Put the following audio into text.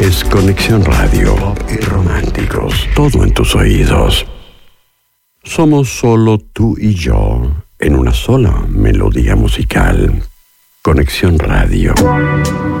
es Conexión Radio. Pop y románticos. Todo en tus oídos. Somos solo tú y yo en una sola melodía musical. Conexión Radio.